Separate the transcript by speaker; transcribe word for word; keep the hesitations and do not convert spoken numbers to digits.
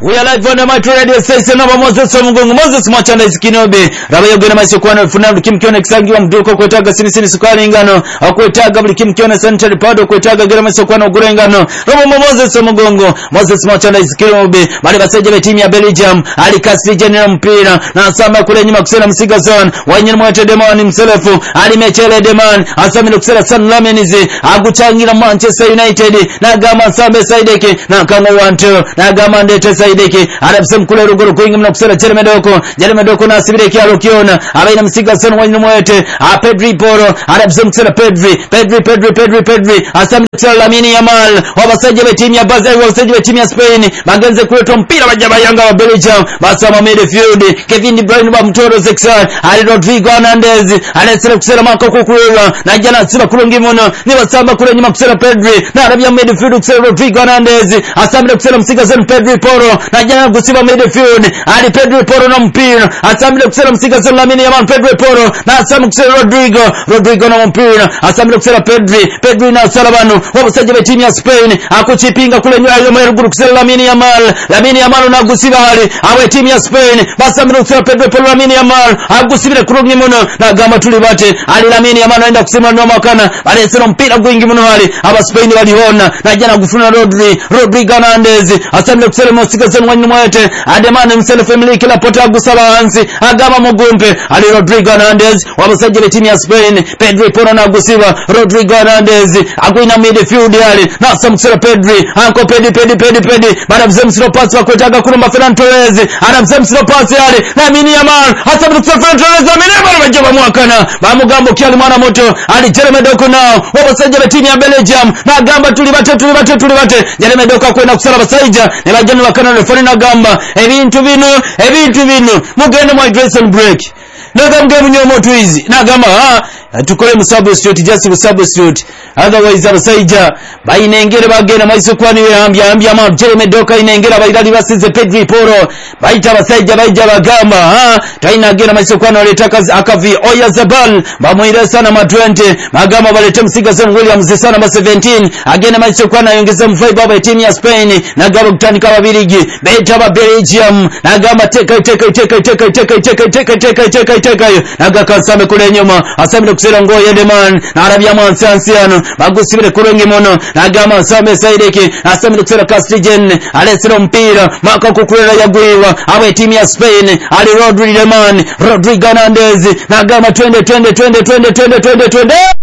Speaker 1: We are live on the Metro Radio Station number Moses Mugongo Moses Merchandise Kinobe Rabayo gena maisokwana Funadu Kimkiona kisangiwa mduko kwetaga sinisini sukari ngano akwetaga buli Kimkiona Central Pado kwetaga gena maisokwana ogura ngano Robo Moses Mugongo Moses Merchandise Kinobe bali baseje be timu ya Belgium ali kasi general mpira na samba kule nyuma kusena msiga zone wanyine mwete Demani mselefu ali mechele Demani asamile kusela San Lamenizi aguchangira Manchester United na gama sambe saideke na kama wanto na gama ndete saideke arabsem kule ruguru kuinga mna kusela Jeremy Doko Jeremy Doko na sibireki alokiona abaina msiga zone wanyine mwete a Pedri Poro arabsem kusela Pedri Pedri Pedri Pedri Pedri asamile kusela Lamine Yamal wabasaje be timu ya Brazil wabasaje be timu ya Spain bagenze kuleto mpira bajaba Yanga wa Belgium basama midfield Kevin De Bruyne ba mtoro Zexan ali Rodrigo Hernandez anasema kusela mako kukulwa na jana siba kulungi mono ni basamba kule nyuma kusela Pedri na arabia midfield kusela Rodrigo Hernandez asamile kusela msiga zone Pedri Poro na jana kusiba midfield ali Pedri Poro na mpira asamile kusela msiga zone Lamine Yamal Pedri Poro na asamile kusela Rodrigo Rodrigo na mpira asamile kusela Pedri Pedri na Salabano wabasaje be timu ya Spain akuchipinga kule nyuma ya ruguru kusela Lamine Yamal Lamine Yamal na gusiba hali awe timu ya Spain basamile kusela Pedri Poro Lamine Yamal agusibire kurungi muno na gama tulibate ali Lamine Yamal anaenda kusema ndo makana bali sema mpira gwingi muno hali aba Spain waliona na jana kufuna Rodri Rodrigo Hernandez asamile kusela msiga zone wanyine mwete Ademane msele family kila pota agusaba hansi agama mugumpe ali Rodrigo Hernandez wabasaje be timu ya Spain Pedri Poro na gusiba Rodrigo Hernandez akwina midfield hali na samsela Pedri anko Pedri Pedri Pedri Pedri baada mzemsilo pasi wa kwetaga kulomba Ferran Torres ana mzemsilo pasi hali Lamine Yamal hasa kusema Ferran Torres Lamine Yamal bajaba mwakana bamugambo kiali mwana moto ali Jeremy Doko nao wabasaje be timu ya Belgium na gamba tulibate tulibate tulibate Jeremy Doko kwenda kusala basaija ne bajana bakana refoni na gamba ebintu bino ebintu bino mugende mu hydration break nagamge munyomo twizi nagamba ha tukole mu substitute just mu substitute otherwise abasaija bayinengere bagenda maiso kwani we ambya ambya ma Jeremy Doko inengera bayirali basize Pedri Poro bayita abasaija bayija bagamba ha tainagera maiso kwani waletaka akavi Oya Zabal bamuire sana ma twenty magamba balete msiga sana Williams sana ma seventeen agenda maiso kwani ayongeza mfive baba timu ya Spain na gaba kutanika babirigi beta ba Belgium na gamba teka teka teka teka teka teka teka teka teka teka naga kasame kule nyuma asamile kusela ngo Yedeman na Arabia Mansansiano bagusibire kurengi mono na gama same saideke asamile kusela Castigen alesero mpira maka kukulera yagwiwa awe timu ya Spain ali Rodri Leman Rodrigo Hernandez na gama twende twende twende twende twende twende twende